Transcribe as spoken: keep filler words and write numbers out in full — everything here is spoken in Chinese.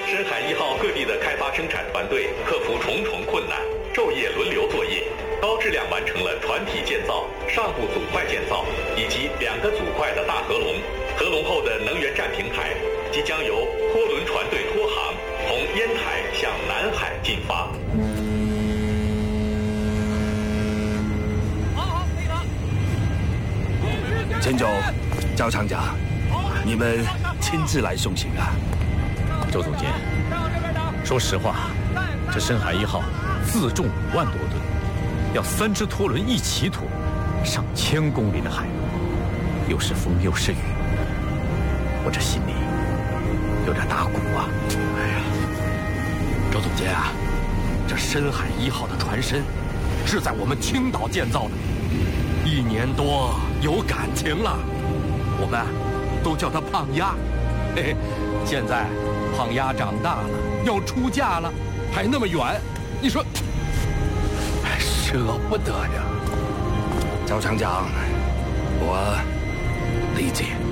深海一号各地的开发生产团队克服重重困难，昼夜轮流作业，高质量完成了船体建造、上部组块建造以及两个组块的大合龙。合龙后的能源站平台即将由拖轮船队拖航，从烟台向南海进发。 好好，可以了。 钱总、赵厂长，你们亲自来送行啊？ 周总监，说实话，这深海一号自重五万多吨，要三只拖轮一起拖，上千公里的海路，又是风又是雨，我这心里有点打鼓啊！ 哎呀，周总监啊，这深海一号的船身是在我们青岛建造的，一年多有感情了，我们都叫它胖丫。嘿嘿，现在胖丫长大了，要出嫁了，还那么远，你说，哎，舍不得呀。 赵厂长，我理解。